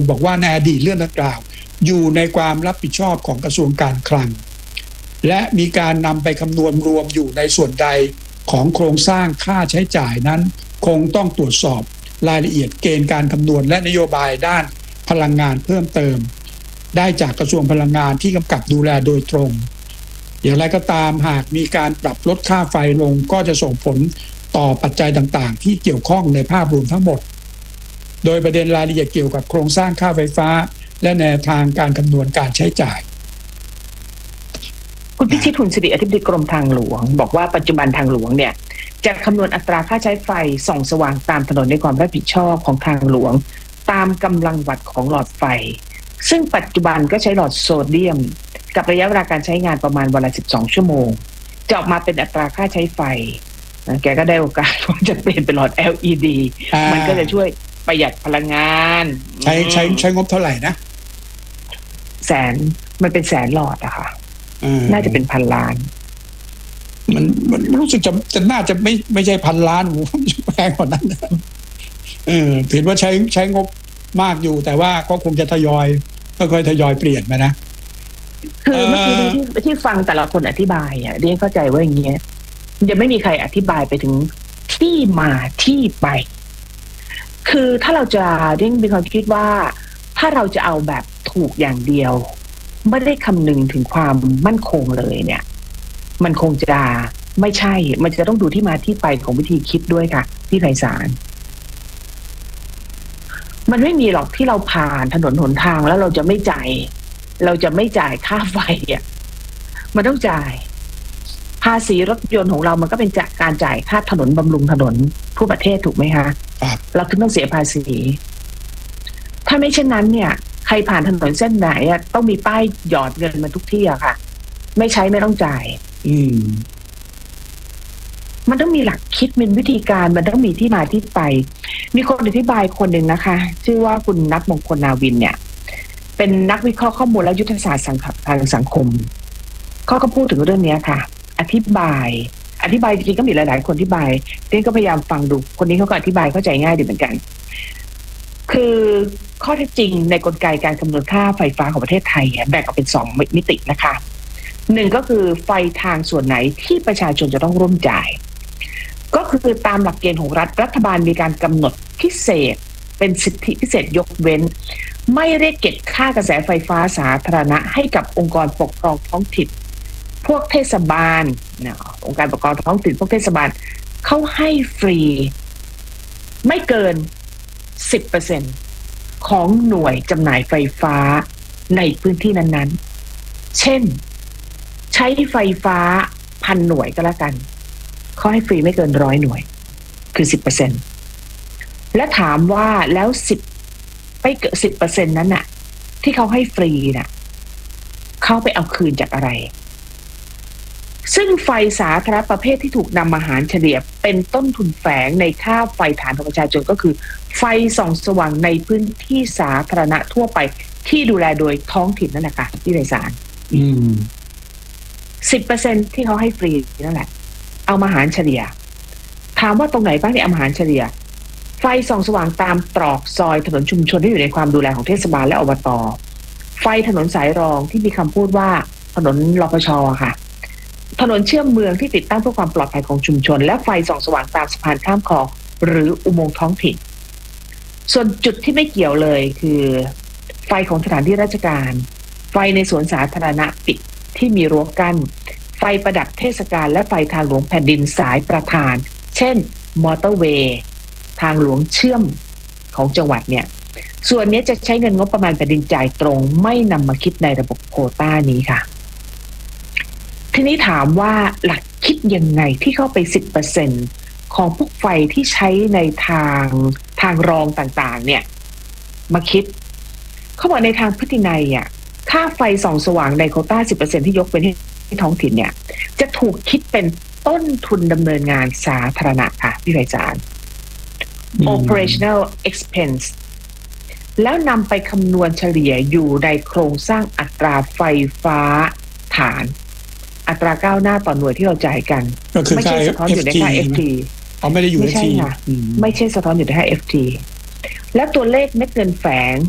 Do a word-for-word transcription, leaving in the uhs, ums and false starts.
บอกว่าในอดีตเรื่องดังกล่าวอยู่ในความรับผิดชอบของกระทรวงการคลังและมีการนำไปคำนวณรวมอยู่ในส่วนใดของโครงสร้างค่าใช้จ่ายนั้นคงต้องตรวจสอบรายละเอียดเกณฑ์การคำนวณและนโยบายด้านพลังงานเพิ่มเติมได้จากกระทรวงพลังงานที่กำกับดูแลโดยตรงอย่างไรก็ตามหากมีการปรับลดค่าไฟลงก็จะส่งผลต่อปัจจัยต่างๆที่เกี่ยวข้องในภาพรวมทั้งหมดโดยประเด็นรายละเอียดเกี่ยวกับโครงสร้างค่าไฟฟ้าและแนวทางการคำนวณการใช้จ่ายคุณพิชิต หุ่นสิริอธิบดีกรมทางหลวงบอกว่าปัจจุบันทางหลวงเนี่ยจะคำนวณอัตราค่าใช้ไฟส่องสว่างตามถนนในความรับผิดชอบของทางหลวงตามกำลังวัตต์ของหลอดไฟซึ่งปัจจุบันก็ใช้หลอดโซเดียมกับระยะเวลาการใช้งานประมาณวันละสิบสองชั่วโมงจะออกมาเป็นอัตราค่าใช้ไฟแกก็ได้โอกาสว่าจะเปลี่ยนเป็นหลอด แอล อี ดี มันก็จะช่วยประหยัดพลังงานใช้ใช้ใช้งบเท่าไหร่นะแสนมันเป็นแสนหลอดอะค่ะน่าจะเป็นพันล้านมันมันรู้สึกจะจะน่าจะไม่ไม่ใช่พันล้านผมแพงกว่านั้นเออถือว่าใช้ใช้งบมากอยู่แต่ว่าก็คงจะทยอยค่อยๆทยอยเปลี่ยนมานะคือเมื่อกี้ที่ที่ฟังแต่ละคนอธิบายอ่ะเรียนเข้าใจว่าอย่างเงี้ยยังไม่มีใครอธิบายไปถึงที่มาที่ไปคือถ้าเราจะเรียนมีความคิดว่าถ้าเราจะเอาแบบถูกอย่างเดียวไม่ได้คำนึงถึงความมั่นคงเลยเนี่ยมันคงจะไม่ใช่มันจะต้องดูที่มาที่ไปของวิธีคิดด้วยค่ะพี่ไพศาลมันไม่มีหรอกที่เราผ่านถนนหนทางแล้วเราจะไม่จ่ายเราจะไม่จ่ายค่าไฟอ่ะมันต้องจ่ายภาษีรถยนต์ของเรามันก็เป็นจากการจ่ายค่าถนนบำรุงถนนทั่วประเทศถูกไหมคะเราคือต้องเสียภาษีถ้าไม่เช่นนั้นเนี่ยใครผ่านถนนเส้นไหนอ่ะต้องมีป้ายหยอดเงินมาทุกที่อะค่ะไม่ใช้ไม่ต้องจ่ายอืมมันต้องมีหลักคิดมีวิธีการมันต้องมีที่มาที่ไปมีคนอธิบายคนหนึ่งนะคะชื่อว่าคุณนัทมงคลนาวินเนี่ยเป็นนักวิเคราะห์ข้อมูลและยุทธศาสตร์ทางสังคมเขาก็พูดถึงเรื่องนี้ค่ะอธิบายอธิบายจริงๆก็มีหลายๆคนอธิบายเต้นก็พยายามฟังดูคนนี้เขาก็อธิบายเข้าใจง่ายดีเหมือนกันคือข้อเท็จจริงในกลไกการคำนวณค่าไฟฟ้าของประเทศไทยแบ่งออกเป็นสองมิตินะคะหนึ่งก็คือไฟทางส่วนไหนที่ประชาชนจะต้องร่วมจ่ายก็คือตามหลักเกณฑ์ของรัฐรัฐบาลมีการกำหนดพิเศษเป็นสิทธิพิเศษยกเว้นไม่เรียกเก็บค่ากระแสไฟฟ้าสาธารณะให้กับองค์กรปกครองท้องถิ่นพวกเทศบาลนะองค์การปกครองท้องถิ่นพวกเทศบาลเขาให้ฟรีไม่เกิน สิบเปอร์เซ็นต์ ของหน่วยจำหน่ายไฟฟ้าในพื้นที่นั้นๆเช่นใช้ไฟฟ้าพันหน่วยก็แล้วกันเขาให้ฟรีไม่เกินร้อยหน่วยคือ สิบเปอร์เซ็นต์ และถามว่าแล้วสิบไปเกิน สิบเปอร์เซ็นต์ นั้นน่ะที่เขาให้ฟรีน่ะเขาไปเอาคืนจากอะไรซึ่งไฟสาธารณะประเภทที่ถูกนำมาหารเฉลี่ยเป็นต้นทุนแฝงในค่าไฟฐานของประชาชนก็คือไฟส่องสว่างในพื้นที่สาธารณะทั่วไปที่ดูแลโดยท้องถิ่นนั่นแหละค่ะที่ไพศาลอืมสิบเปอร์เซ็นต์ ที่เขาให้ฟรีนั่นแหละเอามาหารเฉลี่ยถามว่าตรงไหนบ้างที่เอามาหารเฉลี่ยไฟส่องสว่างตามตรอกซอยถนนชุมชนที่อยู่ในความดูแลของเทศบาลและอบต.ไฟถนนสายรองที่มีคำพูดว่าถนนรพช.ค่ะถนนเชื่อมเมืองที่ติดตั้งเพื่อความปลอดภัยของชุมชนและไฟส่องสว่างตามสะพานข้ามคลองหรืออุโมงค์ท้องถิ่นส่วนจุดที่ไม่เกี่ยวเลยคือไฟของสถานที่ราชการไฟในสวนสาธารณะปิดที่มีรั้วกั้นไฟประดับเทศกาลและไฟทางหลวงแผ่นดินสายประธานเช่นมอเตอร์เวย์ทางหลวงเชื่อมของจังหวัดเนี่ยส่วนนี้จะใช้เงินงบประมาณแผ่นดินจ่ายตรงไม่นำมาคิดในระบบโควต้านี้ค่ะทีนี้ถามว่าหลักคิดยังไงที่เข้าไป สิบเปอร์เซ็นต์ ของพวกไฟที่ใช้ในทางทางรองต่างๆเนี่ยมาคิดเขาบอกในทางพฤตินัยอ่ะค่าไฟส่องสว่างในโควต้า สิบเปอร์เซ็นต์ ที่ยกเป็นให้ท้องถิ่นเนี่ยจะถูกคิดเป็นต้นทุนดำเนินงานสาธารณะค่ะพี่ไพศาล operational expense แล้วนำไปคำนวณเฉลี่ยอยู่ในโครงสร้างอัตราไฟฟ้าฐานอัตราก้าวหน้าต่อหน่วยที่เราจ่ายกันไม่ใช่สะท้อนอยู่ในค่า เอฟ ทีอ๋อไม่ได้อยู่ในไม่ใช่ค่ะไม่ใช่สะท้อนอยู่ในค่า เอฟ ที และตัวเลขเม็ดเงินแฝง